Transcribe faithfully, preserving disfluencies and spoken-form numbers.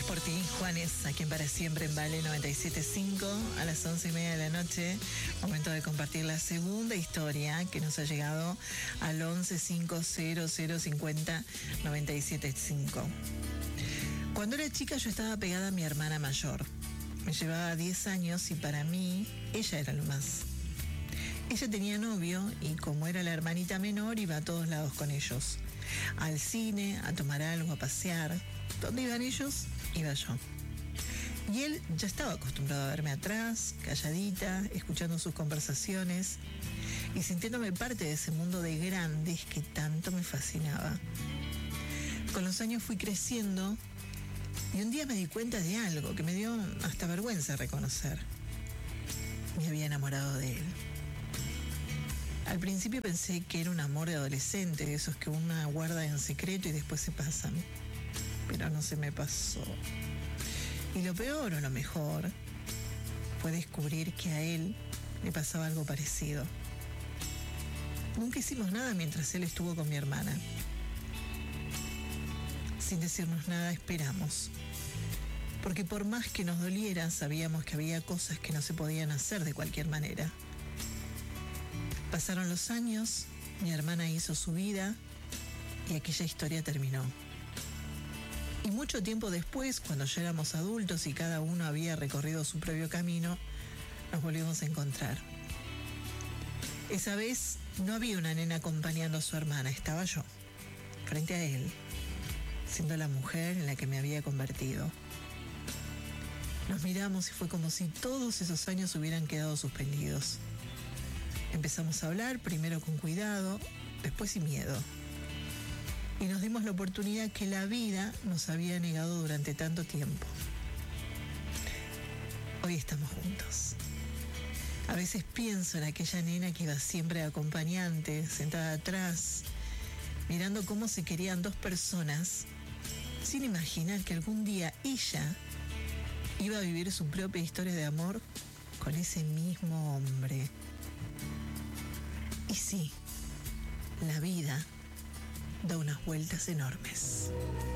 por ti, Juanes, aquí en Para Siempre en Vale noventa y siete punto cinco a las once y media de la noche. Momento de compartir la segunda historia que nos ha llegado al once cinco cero cero cincuenta noventa y siete cinco. Cuando era chica yo estaba pegada a mi hermana mayor. Me llevaba diez años y para mí ella era lo más. Ella tenía novio y como era la hermanita menor iba a todos lados con ellos. Al cine, a tomar algo, a pasear. ¿Dónde iban ellos? Iba yo. Y él ya estaba acostumbrado a verme atrás, calladita, escuchando sus conversaciones y sintiéndome parte de ese mundo de grandes que tanto me fascinaba. Con los años fui creciendo y un día me di cuenta de algo que me dio hasta vergüenza reconocer. Me había enamorado de él. Al principio pensé que era un amor de adolescente, esos que una guarda en secreto y después se pasan. Pero no se me pasó. Y lo peor o lo mejor fue descubrir que a él le pasaba algo parecido. Nunca hicimos nada mientras él estuvo con mi hermana. Sin decirnos nada, esperamos. Porque por más que nos doliera, sabíamos que había cosas que no se podían hacer de cualquier manera. Pasaron los años, mi hermana hizo su vida y aquella historia terminó. Y mucho tiempo después, cuando ya éramos adultos y cada uno había recorrido su propio camino, nos volvimos a encontrar. Esa vez no había una nena acompañando a su hermana, estaba yo, frente a él, siendo la mujer en la que me había convertido. Nos miramos y fue como si todos esos años hubieran quedado suspendidos. Empezamos a hablar, primero con cuidado, después sin miedo. Y nos dimos la oportunidad que la vida nos había negado durante tanto tiempo. Hoy estamos juntos. A veces pienso en aquella nena que iba siempre de acompañante, sentada atrás, mirando cómo se querían dos personas, sin imaginar que algún día ella iba a vivir su propia historia de amor con ese mismo hombre. Y sí, la vida da unas vueltas enormes.